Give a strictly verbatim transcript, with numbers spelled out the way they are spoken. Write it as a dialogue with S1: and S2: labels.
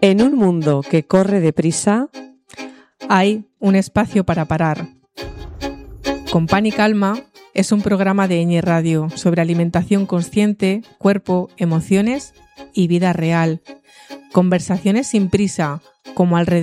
S1: En un mundo que corre deprisa,
S2: hay un espacio para parar. Con Pan y Calma es un programa de Ñ Radio sobre alimentación consciente, cuerpo, emociones y vida real. Conversaciones sin prisa, como alrededor